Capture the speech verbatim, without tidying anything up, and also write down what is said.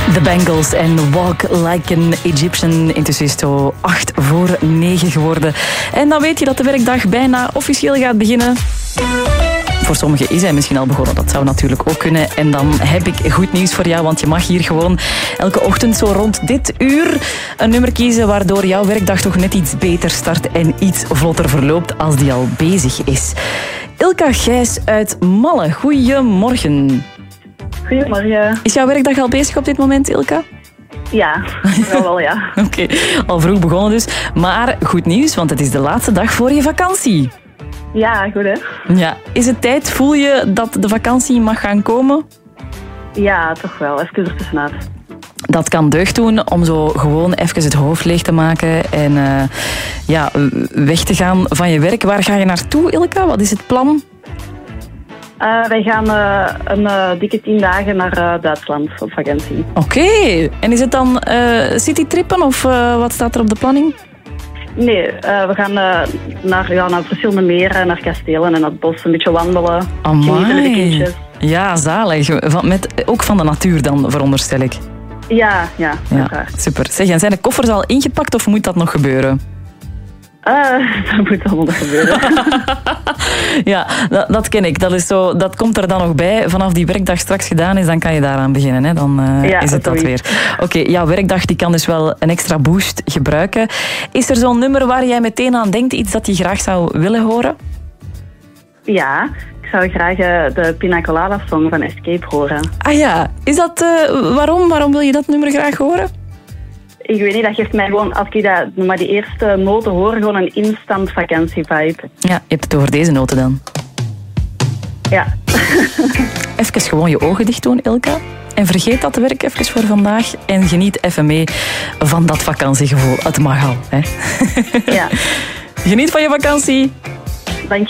The Bangles en Walk Like an Egyptian. Intussen is het zo acht voor negen geworden. En dan weet je dat de werkdag bijna officieel gaat beginnen. Voor sommigen is hij misschien al begonnen. Dat zou natuurlijk ook kunnen. En dan heb ik goed nieuws voor jou, want je mag hier gewoon elke ochtend zo rond dit uur een nummer kiezen waardoor jouw werkdag toch net iets beter start en iets vlotter verloopt als die al bezig is. Ilka Gijs uit Malle, goedemorgen. Goedemorgen. Is jouw werkdag al bezig op dit moment, Ilka? Ja, wel wel ja. Oké, okay. Al vroeg begonnen dus. Maar goed nieuws, want het is de laatste dag voor je vakantie. Ja, goed hè. Ja. Is het tijd, voel je dat de vakantie mag gaan komen? Ja, toch wel. Even ertussenuit. Dat kan deugd doen om zo gewoon even het hoofd leeg te maken en uh, ja, weg te gaan van je werk. Waar ga je naartoe, Ilka? Wat is het plan? Uh, wij gaan uh, een uh, dikke tien dagen naar uh, Duitsland op vakantie. Oké. Okay. En is het dan uh, citytrippen of uh, wat staat er op de planning? Nee, uh, we gaan uh, naar, ja, naar verschillende meren, naar kastelen en het bos. Een beetje wandelen. Amai. Genieten met de kindjes. Ja, zalig. Van, met, ook van de natuur dan, veronderstel ik. Ja, ja, ja, super. Zeg, en zijn de koffers al ingepakt of moet dat nog gebeuren? Uh, dat moet allemaal nog gebeuren. Ja, dat, dat ken ik. Dat, is zo, dat komt er dan nog bij. Vanaf die werkdag straks gedaan is, dan kan je daaraan beginnen. Hè. Dan uh, ja, is het dat, dat weer. Oké, okay, jouw werkdag die kan dus wel een extra boost gebruiken. Is er zo'n nummer waar jij meteen aan denkt, iets dat je graag zou willen horen? Ja, ik zou graag uh, de Pina Colada song van Escape horen. Ah ja, is dat, uh, waarom? Waarom wil je dat nummer graag horen? Ik weet niet, dat geeft mij gewoon, als ik dat, maar die eerste noten hoor, gewoon een instant vakantievibe. Ja, je hebt het over deze noten dan. Ja. Even gewoon je ogen dicht doen, Ilka. En vergeet dat werk even voor vandaag. En geniet even mee van dat vakantiegevoel. Het mag al, hè? Ja. Geniet van je vakantie. Dank je.